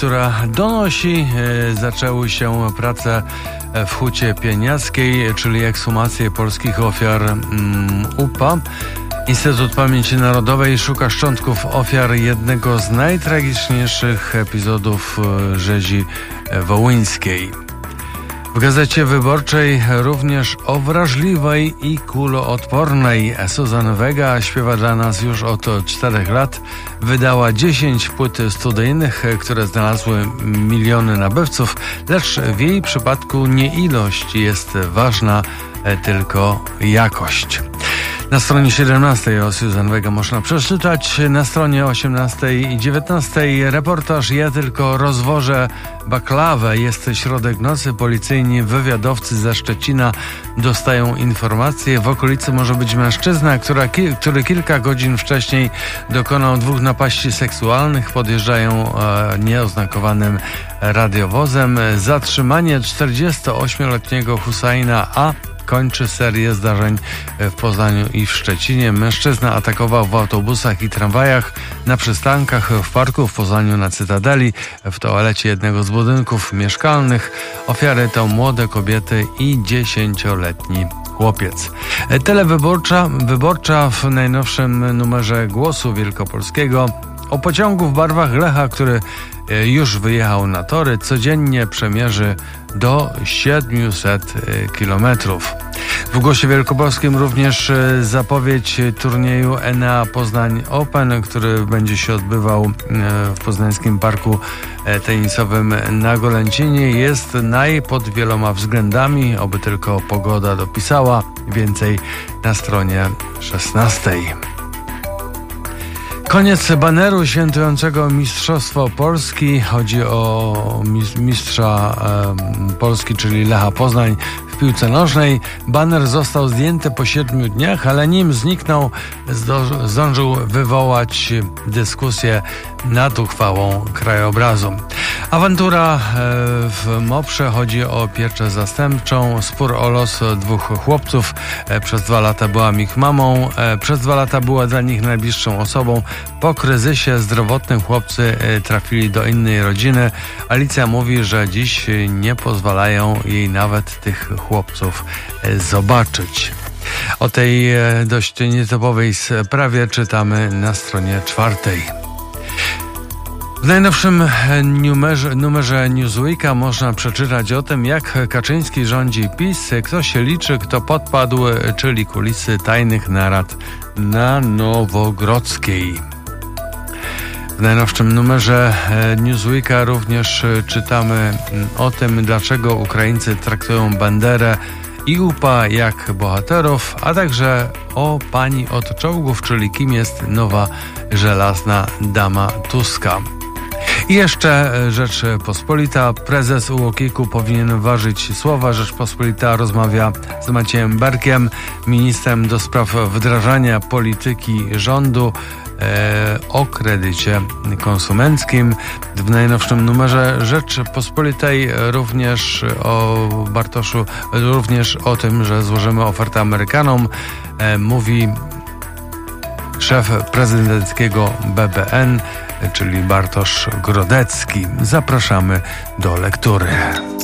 która donosi, zaczęły się prace w Hucie Pieniackiej, czyli ekshumacje polskich ofiar UPA. Instytut Pamięci Narodowej szuka szczątków ofiar jednego z najtragiczniejszych epizodów rzezi wołyńskiej. W Gazecie Wyborczej również o wrażliwej i kuloodpornej. Susan Vega śpiewa dla nas już od 4 lat. Wydała 10 płyt studyjnych, które znalazły miliony nabywców, lecz w jej przypadku nie ilość jest ważna, tylko jakość. Na stronie 17 o Susan Vega można przeczytać, na stronie 18 i 19 reportaż Ja tylko rozwożę baklawę. Jest środek nocy, policyjni wywiadowcy ze Szczecina dostają informacje. W okolicy może być mężczyzna, który kilka godzin wcześniej dokonał 2 napaści seksualnych. Podjeżdżają nieoznakowanym radiowozem. Zatrzymanie 48-letniego Husajna A. kończy serię zdarzeń w Poznaniu i w Szczecinie. Mężczyzna atakował w autobusach i tramwajach, na przystankach, w parku w Poznaniu na Cytadeli, w toalecie jednego z budynków mieszkalnych. Ofiary to młode kobiety i 10-letni chłopiec. Wyborcza w najnowszym numerze Głosu Wielkopolskiego o pociągu w barwach Lecha, który już wyjechał na tory, codziennie przemierzy do 700 kilometrów. W Głosie Wielkopolskim również zapowiedź turnieju Enea Poznań Open, który będzie się odbywał w poznańskim parku tenisowym na Golęcinie. Jest pod wieloma względami, oby tylko pogoda dopisała. Więcej na stronie 16. Koniec baneru świętującego Mistrzostwo Polski. Chodzi o mistrza Polski, czyli Lecha Poznań w piłce nożnej. Baner został zdjęty po 7 dniach, ale nim zniknął, zdążył wywołać dyskusję nad uchwałą krajobrazu. Awantura w Moprze, chodzi o pieczę zastępczą. Spór o los 2 chłopców. Przez 2 lata byłam ich mamą. Przez 2 lata była dla nich najbliższą osobą. Po kryzysie zdrowotnym chłopcy trafili do innej rodziny. Alicja mówi, że dziś nie pozwalają jej nawet tych chłopców zobaczyć. O tej dość nietypowej sprawie czytamy na stronie 4. W najnowszym numerze Newsweeka można przeczytać o tym, jak Kaczyński rządzi PiS, kto się liczy, kto podpadł, czyli kulisy tajnych narad na Nowogrodzkiej. W najnowszym numerze Newsweeka również czytamy o tym, dlaczego Ukraińcy traktują Banderę i UPA jak bohaterów, a także o pani od czołgów, czyli kim jest nowa żelazna dama Tuska. I jeszcze Rzeczpospolita. Prezes UOKiK-u powinien ważyć słowa. Rzeczpospolita rozmawia z Maciejem Berkiem, ministrem do spraw wdrażania polityki rządu, o kredycie konsumenckim. W najnowszym numerze Rzeczpospolitej również o Bartoszu, również o tym, że złożymy ofertę Amerykanom, mówi szef prezydenckiego BBN, czyli Bartosz Grodecki. Zapraszamy do lektury.